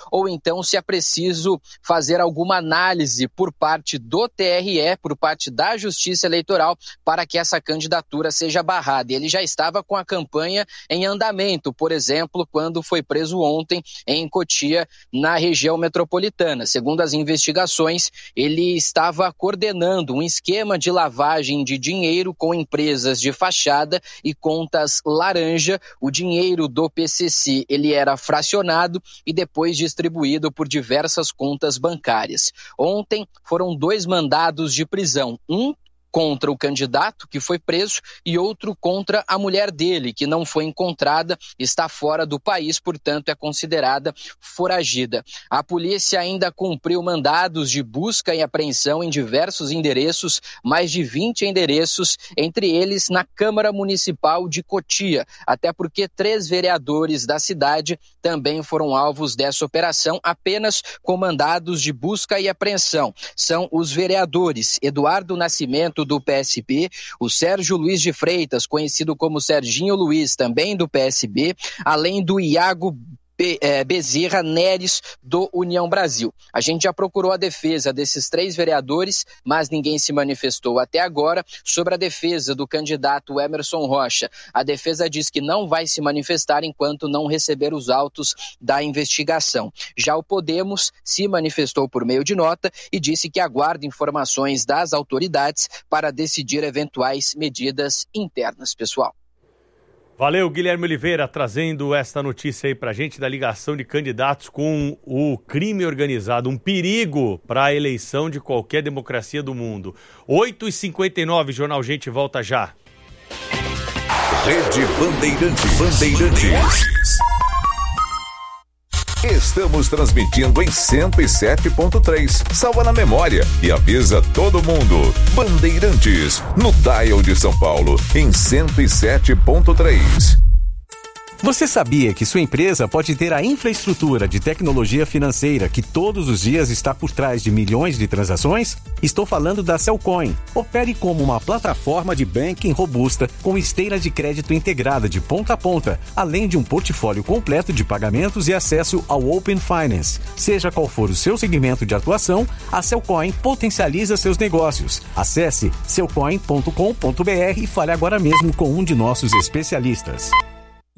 ou então se é preciso fazer alguma análise por parte do TRE, por parte da Justiça Eleitoral, para que essa candidatura seja barrada. Ele já estava com a campanha em andamento, por exemplo, quando foi preso ontem em Cotia, na região metropolitana. Segundo as investigações, ele estava coordenando um esquema de lavagem de dinheiro com empresas de fachada e contas laranja. O dinheiro do PCC ele era fracionado e depois distribuído por diversas contas bancárias. Ontem foram 2 mandados de prisão, um contra o candidato, que foi preso, e outro contra a mulher dele, que não foi encontrada, está fora do país, portanto é considerada foragida. A polícia ainda cumpriu mandados de busca e apreensão em diversos endereços, mais de 20 endereços, entre eles na Câmara Municipal de Cotia, até porque 3 vereadores da cidade também foram alvos dessa operação, apenas com mandados de busca e apreensão. São os vereadores Eduardo Nascimento, do PSB, o Sérgio Luiz de Freitas, conhecido como Serginho Luiz, também do PSB, além do Iago Bezerra Neres, do União Brasil. A gente já procurou a defesa desses 3 vereadores, mas ninguém se manifestou até agora. Sobre a defesa do candidato Emerson Rocha, a defesa diz que não vai se manifestar enquanto não receber os autos da investigação. Já o Podemos se manifestou por meio de nota e disse que aguarda informações das autoridades para decidir eventuais medidas internas, pessoal. Valeu, Guilherme Oliveira, trazendo esta notícia aí pra gente da ligação de candidatos com o crime organizado, um perigo para a eleição de qualquer democracia do mundo. 8h59, Jornal Gente volta já. Rede Bandeirantes. Estamos transmitindo em 107.3. Salva na memória e avisa todo mundo. Bandeirantes, no dial de São Paulo, em 107.3. Você sabia que sua empresa pode ter a infraestrutura de tecnologia financeira que todos os dias está por trás de milhões de transações? Estou falando da Cellcoin. Opere como uma plataforma de banking robusta com esteira de crédito integrada de ponta a ponta, além de um portfólio completo de pagamentos e acesso ao Open Finance. Seja qual for o seu segmento de atuação, a Cellcoin potencializa seus negócios. Acesse cellcoin.com.br e fale agora mesmo com um de nossos especialistas.